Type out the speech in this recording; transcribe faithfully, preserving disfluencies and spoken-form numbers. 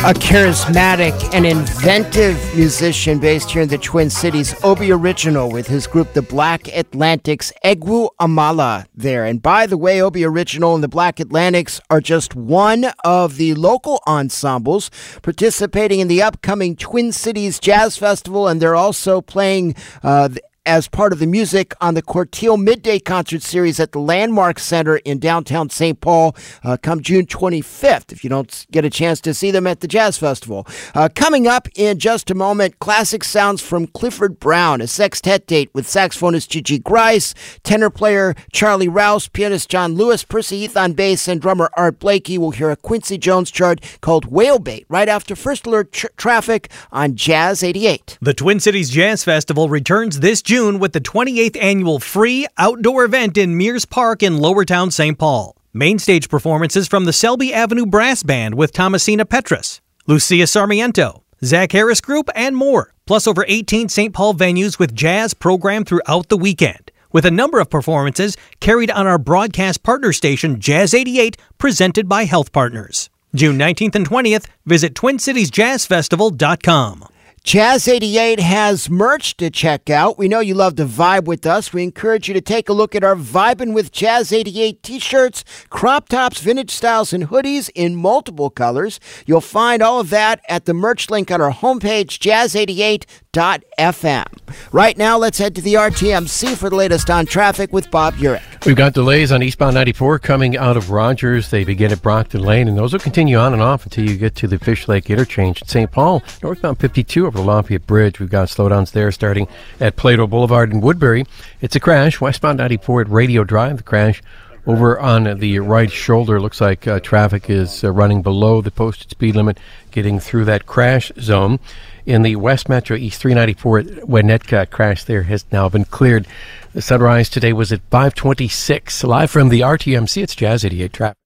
A charismatic and inventive musician based here in the Twin Cities, Obi Original with his group The Black Atlantics, Egwu Amala there. And by the way, Obi Original and The Black Atlantics are just one of the local ensembles participating in the upcoming Twin Cities Jazz Festival, and they're also playing uh, as part of the Music on the Corteil Midday Concert Series at the Landmark Center in downtown Saint Paul uh, come June twenty-fifth, if you don't get a chance to see them at the Jazz Festival. Uh, coming up in just a moment, classic sounds from Clifford Brown, a sextet date with saxophonist Gigi Grice, tenor player Charlie Rouse, pianist John Lewis, Percy Heath on bass, and drummer Art Blakey. Will hear a Quincy Jones chart called Whalebait right after First Alert tr- Traffic on Jazz eighty-eight. The Twin Cities Jazz Festival returns this June with the twenty-eighth annual free outdoor event in Mears Park in Lowertown, Saint Paul. Main stage performances from the Selby Avenue Brass Band with Thomasina Petrus, Lucia Sarmiento, Zach Harris Group, and more. Plus over eighteen Saint Paul venues with jazz programmed throughout the weekend, with a number of performances carried on our broadcast partner station Jazz eighty-eight, presented by Health Partners. June nineteenth and twentieth, visit twin cities jazz festival dot com. Jazz eighty-eight has merch to check out. We know you love to vibe with us. We encourage you to take a look at our Vibin' with Jazz eighty-eight t-shirts, crop tops, vintage styles, and hoodies in multiple colors. You'll find all of that at the merch link on our homepage, jazz eighty-eight dot f m. Right now, let's head to the R T M C for the latest on traffic with Bob Urich. We've got delays on eastbound ninety-four coming out of Rogers. They begin at Brockton Lane, and those will continue on and off until you get to the Fish Lake interchange at Saint Paul. Northbound fifty-two over the Lafayette Bridge. We've got slowdowns there starting at Plato Boulevard in Woodbury. It's a crash. Westbound ninety-four at Radio Drive. The crash over on the right shoulder. Looks like uh, traffic is uh, running below the posted speed limit, getting through that crash zone. In the West Metro, East three ninety-four at Winnetka, crash there has now been cleared. The sunrise today was at five twenty-six. Live from the R T M C, it's Jazz eighty-eight Traffic.